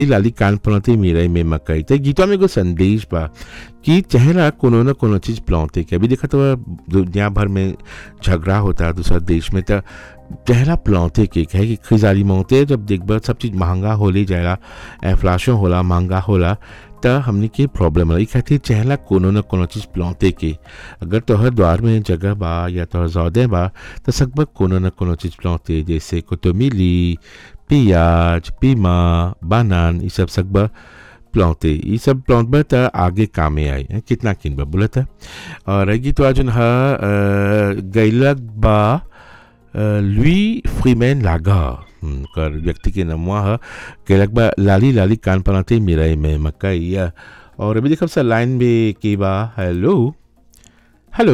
लाली कान पलौते मिरई में मकई ते गीतवा में एगो संदेश बा कि चेहरा कोनो न कोनो चीज पलौते के। अभी देखा तो दुनिया भर में झगड़ा होता है दूसरा देश में, तो चेहरा पलौते के कहे कि खिजारी मौते जब देखब सब चीज महंगा होले जाएगा, इन्फ्लेशन होला, महंगा होला, त हमने के प्रॉब्लम है। खातिर चेहरा कोनो न कोनो चीज पलौते के। अगर तोहर द्वार में जगह बा या तोहर जौदे बा तो सकब कोनो न कोनो चीज पलौते, जैसे कोतमीली, पियाज, पीमा, बानान, ये सब सकब प्लौते। ये सब प्लौत त आगे कामे आई कितना किनबा बोलत। और गीत आज गैलक बा लुई फ्रीमैन लागा कर व्यक्ति के नमुआ है गैलक बा लाली लाली कान पलाते मिराई में मकई। और अभी देखब सर लाइन में के बा। हेलो हेलो,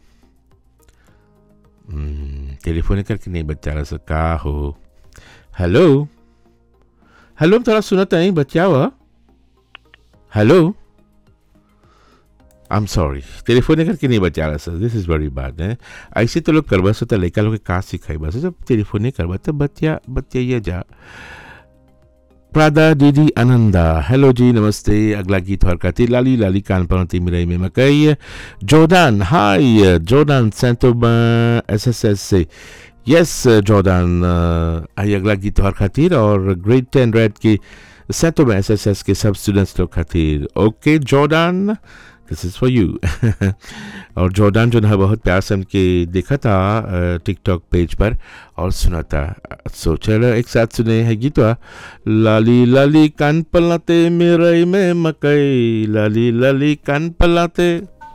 टेलीफोन करके नहीं बच्चा रहा सर का हो। हेलो हेलो, थोड़ा सुनता नहीं बच्चा हुआ। Hello, I am sorry, telephone करके नहीं बचा रहा सर, दिस इज़ वेरी बैड है। ऐसे तो लोग करवा सकता, लड़का लोग का सिखाई बस जब टेलीफोन नहीं करवा तो बच्चा ये जा। प्रादा दीदी आनंदा, हेलो जी नमस्ते। अगला गीत और कहती लाली लाली कान पलौती मिराई में मकई। जॉर्डन, हाय जॉर्डन सेंटोबा एसएसएस से। यस जॉर्डन, आई अगला गीत और खातिर और ग्रेड 10 रेड के सेंटोबा एसएसएस के सब स्टूडेंट्स लोग खातिर। ओके Jordan, this is for you. और जॉर्डन जो है बहुत प्यार से हमके देखा था टिकटॉक पेज पर और सुना था। सो चलो एक साथ सुने हैं गीत लाली लाली कान पलाते मिराई में मकई, लाली लाली कान पलाते।